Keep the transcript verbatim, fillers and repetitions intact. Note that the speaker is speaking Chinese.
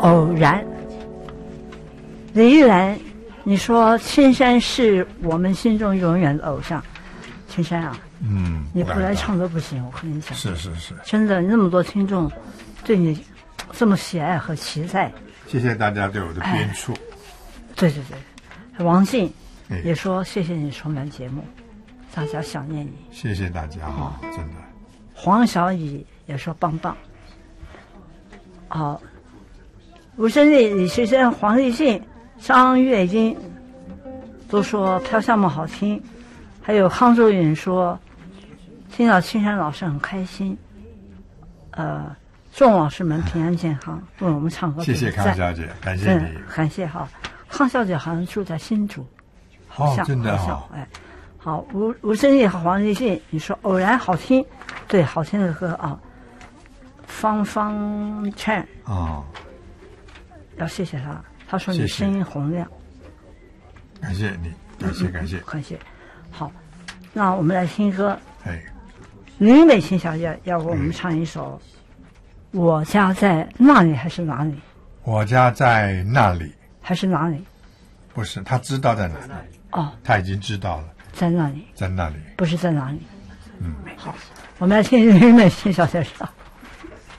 偶然。李玉兰，你说青山是我们心中永远的偶像，青山啊， 嗯， 你不来唱都不行，我跟你讲， 是是是， 真的那么多听众对你这么喜爱和期待， 谢谢大家对我的鞭促。哎、 对对对，王静也说谢谢你重返节目，大家想念你， 谢谢大家啊、哦，真的。 黄小乙也说棒棒，好，吴胜利、李时珍、黄立信、张月英都说飘香木好听，还有康周允说听到青山老师很开心，呃，众老师们平安健康，为我们唱歌。 谢谢康小姐，感谢你， 感谢哈。康小姐好像住在新竹，好像、 哦、真的好、哦、哎，好，吴吴胜利和黄立信，你说偶然好听，对，好听的歌啊。芳芳劝哦， 要谢谢他，他说你声音洪亮， 谢谢感谢你，感谢感谢、 嗯、感谢。好，那我们来听歌。 哎， 吕美琴小姐要给我们唱一首、嗯《我家在那里还是哪里》。 我家在那里还是哪里？ 不是，他知道在哪里。 哦， 他已经知道了， 在那里， 在那里， 不是在哪里。 嗯， 好，我们来听吕美琴小姐唱。